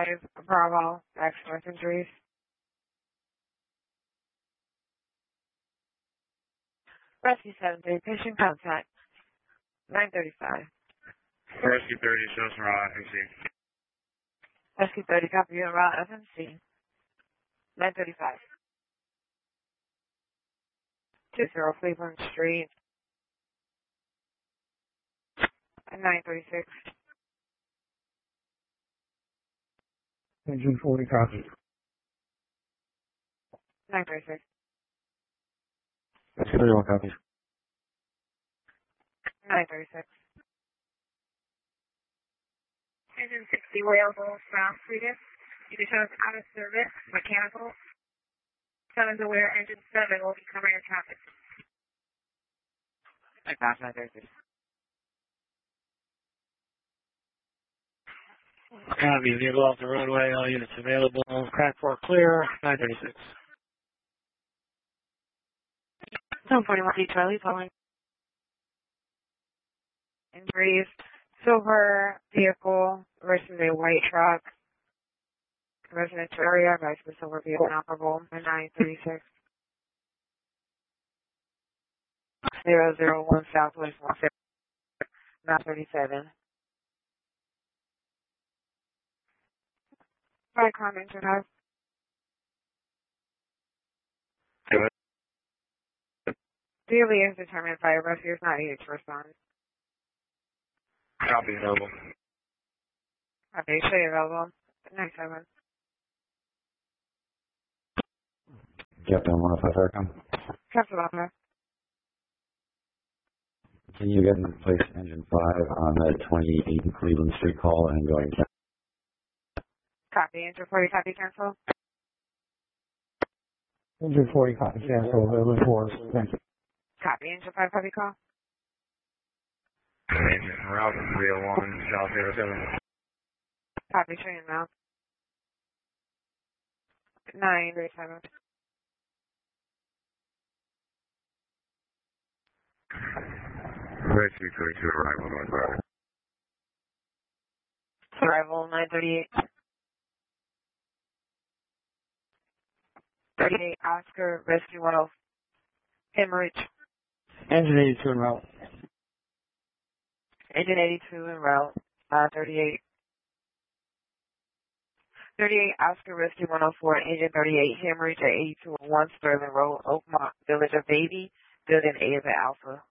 Bravo, excellent injuries. Rescue 7-3, patient contact, 935. Rescue 30 shows raw FMC. Rescue 30, copy you raw FMC, 935. 20 Cleveland Street, 936. Engine 40 copy. 936. Rescue 31 copies. 936. Engine 60 available from Sweden. You can show us out of service, mechanical. 7's aware, engine 7 will be covering your traffic. I pass 936. Copy, vehicle off the roadway, all units available. Crack 4 clear, 936. 741 Charlie following injuries. Silver vehicle versus a white truck. Residential area, guys, the silver vehicle inoperable, 936. 001 Southwest 937. Fire comment to have. Daily is determined fire rescue is not needed to respond. Copy available. Okay, show you available. 97. Captain 105 Aircom. Captain Butler. Can you get in place engine 5 on the 28 Cleveland Street call and going to Copy. Engine 40, copy, cancel. Engine 40 copy cancel, Cleveland 4. Thank you. Copy. Engine 5, copy call. Engine route 301 South 07. Copy, show you now. 937. Rescue 22 arrival North Road. Arrival 938. 38 Oscar, rescue 10. Hemorrhage. Engine 82 en route. Engine 82 en route. 38. 38 Oscar, rescue 104. Engine 38, hemorrhage at 8201 Sterling Road, Oakmont, Village of Baby, building A of the Alpha.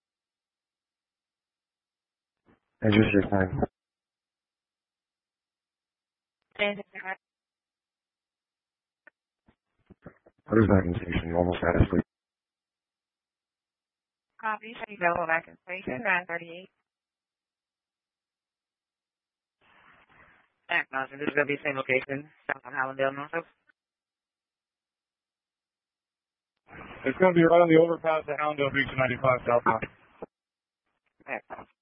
Engine 69. Engine What is back in station? Normal status, please. copy, show you available back in station 938. Acknowledgement, this is going to be the same location, South on Hallandale, Norfolk. It's going to be right on the overpass at Hallandale Beach 95 southbound. Acknowledgement.